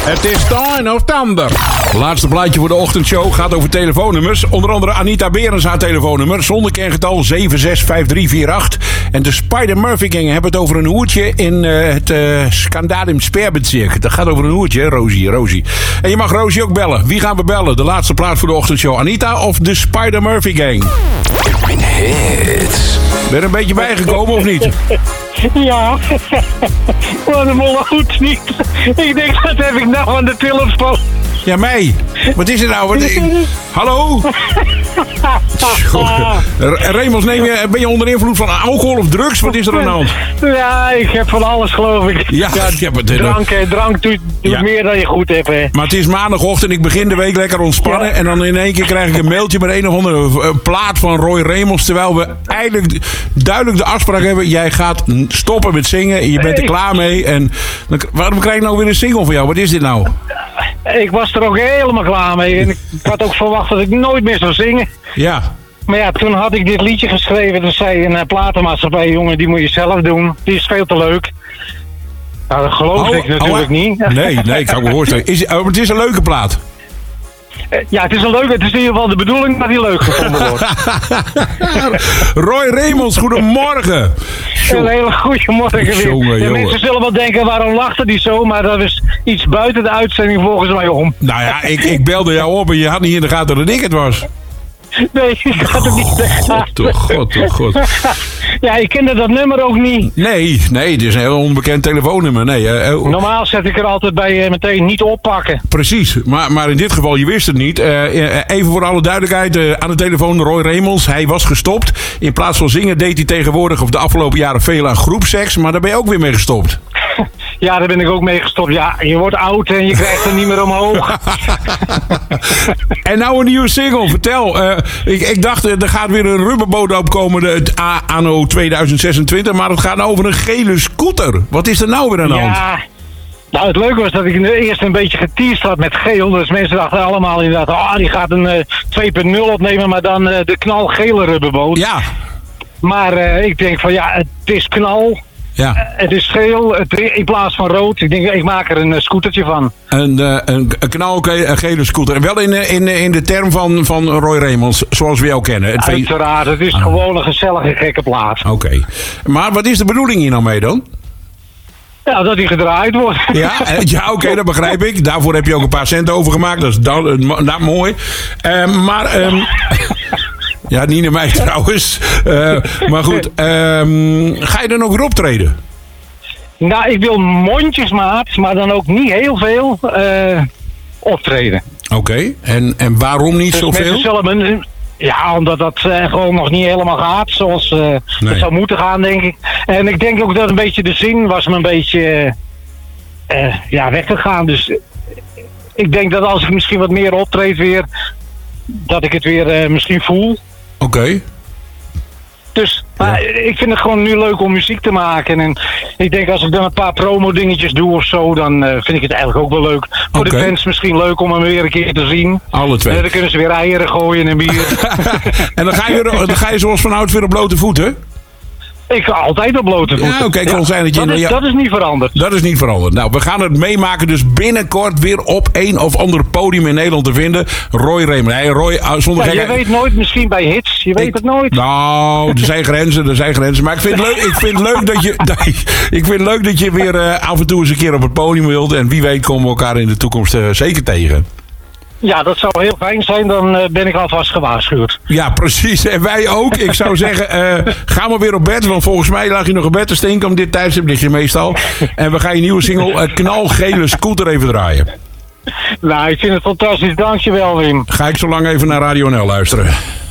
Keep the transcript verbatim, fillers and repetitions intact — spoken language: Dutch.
Het is Time of Thunder. Laatste plaatje voor de ochtendshow gaat over telefoonnummers. Onder andere Anita Berens haar telefoonnummer. Zonder kengetal zeven zes vijf drie vier acht. En de Spider Murphy Gang hebben het over een hoertje in uh, het uh, Scandarium Sperbezirk. Dat gaat over een hoertje, hè, Rosie, Rosie. En je mag Rosie ook bellen. Wie gaan we bellen? De laatste plaat voor de ochtendshow. Anita of de Spider Murphy Gang? Mijn hits. Ben je er een beetje bijgekomen of niet? Ja, maar dat moet goed niet. Ik denk, wat heb ik nou aan de telefoon? Ja, mij. Wat is het nou? Wat is... Hallo? Remels, neem je, ben je onder invloed van alcohol of drugs? Wat is er aan de hand? Ja, ik heb van alles, geloof ik. Ja, ja, ik heb het. Drank, hè, drank doet, doet ja. meer dan je goed hebt, hè. Maar het is maandagochtend, ik begin de week lekker ontspannen. Ja. En dan in één keer krijg ik een mailtje met een of andere plaat van Roy Remels. Terwijl we eigenlijk duidelijk de afspraak hebben. Jij gaat stoppen met zingen. Je bent er klaar mee. En dan, waarom krijg ik nou weer een single van jou? Wat is dit nou? Ik was er ook helemaal klaar mee. En ik had ook verwacht dat ik nooit meer zou zingen. Ja. Maar ja, toen had ik dit liedje geschreven. Dat zei een uh, platenmaatschappij, jongen, die moet je zelf doen. Die is veel te leuk. Nou, dat geloof oh, ik natuurlijk oh, niet. Nee, nee, ik kan me voorstellen. Is, oh, het is een leuke plaat. Uh, ja, het is een leuke. Het is in ieder geval de bedoeling dat die leuk gevonden wordt. Roy Remels, goedemorgen. Een hele goede morgen weer. Jongen, jongen. Mensen zullen wel denken, waarom lachte die zo? Maar dat is iets buiten de uitzending volgens mij om. Nou ja, ik, ik belde jou op en je had niet in de gaten dat ik het was. Nee, ik had het niet God, toch, god, toch, god. Ja, ik kende dat nummer ook niet. Nee, nee, het is een heel onbekend telefoonnummer. Nee, uh, uh, Normaal zet ik er altijd bij uh, meteen niet oppakken. Precies, maar, maar in dit geval, je wist het niet. Uh, even voor alle duidelijkheid, uh, aan de telefoon Roy Remels. Hij was gestopt. In plaats van zingen deed hij tegenwoordig of de afgelopen jaren veel aan groepseks. Maar daar ben je ook weer mee gestopt. Ja, daar ben ik ook mee gestopt. Ja, je wordt oud en je krijgt er niet meer omhoog. En nou een nieuwe single, vertel. Uh, ik, ik dacht, er gaat weer een rubberboot opkomen de, het anno tweeduizend zesentwintig, maar het gaat over een gele scooter. Wat is er nou weer aan de hand? Ja, nou het leuke was dat ik eerst een beetje geteased had met geel. Dus mensen dachten allemaal inderdaad, oh, die gaat een uh, twee punt nul opnemen, maar dan uh, de knalgele rubberboot. Ja. Maar uh, ik denk van ja, het is knal. Ja. Het is geel, het, in plaats van rood. Ik denk, ik maak er een uh, scootertje van. Een, uh, een, een knalgele scooter. En wel in, in, in de term van, van Roy Remels, zoals we jou kennen. Het Uiteraard, het is ah. gewoon een gezellige gekke plaat. Oké. Okay. Maar wat is de bedoeling hier nou mee dan? Ja, dat die gedraaid wordt. Ja, ja oké, okay, dat begrijp ik. Daarvoor heb je ook een paar cent overgemaakt. Dat is dat, dat mooi. Uh, maar... Um, ja, niet naar mij trouwens. Uh, maar goed, um, ga je dan ook weer optreden? Nou, ik wil mondjesmaat, maar dan ook niet heel veel uh, optreden. Oké, okay. en, en waarom niet dus zoveel? Zullen, ja, omdat dat uh, gewoon nog niet helemaal gaat zoals uh, nee. het zou moeten gaan, denk ik. En ik denk ook dat een beetje de zin was me een beetje uh, uh, ja, weggegaan. Dus ik denk dat als ik misschien wat meer optreed weer, dat ik het weer uh, misschien voel. Oké. Okay. Dus maar ja. Ik vind het gewoon nu leuk om muziek te maken. En ik denk als ik dan een paar promo dingetjes doe of zo, dan uh, vind ik het eigenlijk ook wel leuk. Voor okay. de fans misschien leuk om hem weer een keer te zien. Alle twee. En dan kunnen ze weer eieren gooien en bier. En dan ga, je, dan ga je zoals vanouds weer op blote voeten? Ik ga altijd op blote voeten. Ja, oké, okay, ja, zijn dat, je, dat, is, ja, dat is niet veranderd. Dat is niet veranderd. Nou, we gaan het meemaken dus binnenkort weer op een of ander podium in Nederland te vinden. Roy Remels. Hey, Roy, zonder ja, gek... Je weet nooit, misschien bij hits. Je weet ik, het nooit. Nou, er zijn grenzen, er zijn grenzen. Maar ik vind het leuk, ik vind het leuk dat je... ik vind het leuk dat je weer uh, af en toe eens een keer op het podium wilt. En wie weet komen we elkaar in de toekomst uh, zeker tegen. Ja, dat zou heel fijn zijn. Dan uh, ben ik alvast gewaarschuwd. Ja, precies. En wij ook. Ik zou zeggen, uh, ga maar weer op bed. Want volgens mij lag je nog op bed te stinken om dit tijdstip. Lig je meestal. En we gaan je nieuwe single uh, knalgele scooter even draaien. Nou, ik vind het fantastisch. Dankjewel, Wim. Ga ik zo lang even naar Radio N L luisteren.